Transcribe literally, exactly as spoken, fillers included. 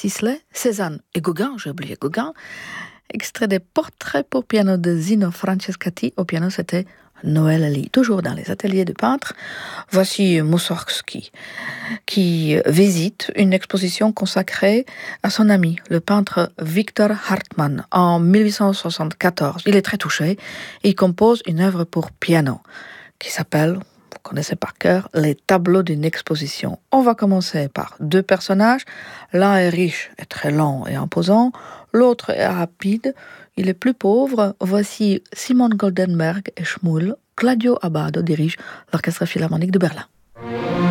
Sisley, Cézanne et Gauguin, j'ai oublié Gauguin. Extrait des portraits pour piano de Zino Francescatti. Au piano, c'était Noël Ali, toujours dans les ateliers de peintres. Voici Mussorgsky, qui visite une exposition consacrée à son ami, le peintre Victor Hartmann, en mille huit cent soixante-quatorze. Il est très touché et il compose une œuvre pour piano qui s'appelle, vous connaissez par cœur, Les tableaux d'une exposition. On va commencer par deux personnages. L'un est riche et très lent et imposant, l'autre est rapide, il est plus pauvre. Voici Simon Goldenberg et Schmuel. Claudio Abbado dirige l'Orchestre Philharmonique de Berlin.